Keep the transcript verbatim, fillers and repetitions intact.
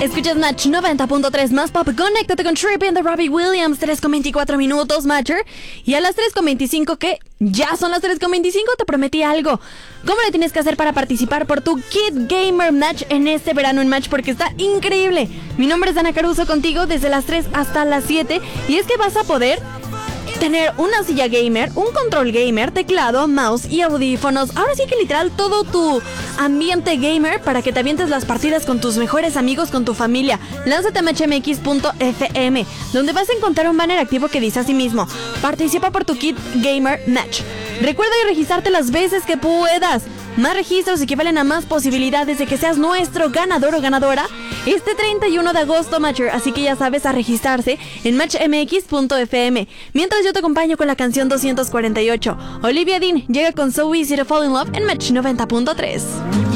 Escuchas Match noventa punto tres más pop. Conéctate con Trippin' de Robbie Williams. tres con veinticuatro minutos, Matcher. Y a las tres con veinticinco, que ya son las tres con veinticinco, te prometí algo. ¿Cómo le tienes que hacer para participar por tu Kid Gamer Match en este verano en Match? Porque está increíble. Mi nombre es Ana Caruso, contigo desde las tres hasta las siete. Y es que vas a poder tener una silla gamer, un control gamer, teclado, mouse y audífonos. Ahora sí que literal todo tu ambiente gamer para que te avientes las partidas con tus mejores amigos, con tu familia. Lánzate a match m x punto f m, donde vas a encontrar un banner activo que dice así mismo: participa por tu Kid Gamer Match. Recuerda registrarte las veces que puedas. Más registros equivalen a más posibilidades de que seas nuestro ganador o ganadora este treinta y uno de agosto, Matcher. Así que ya sabes, a registrarse en match m x punto f m. Mientras yo te acompaño con la canción doscientos cuarenta y ocho. Olivia Dean llega con So Easy to Fall in Love en Match noventa punto tres.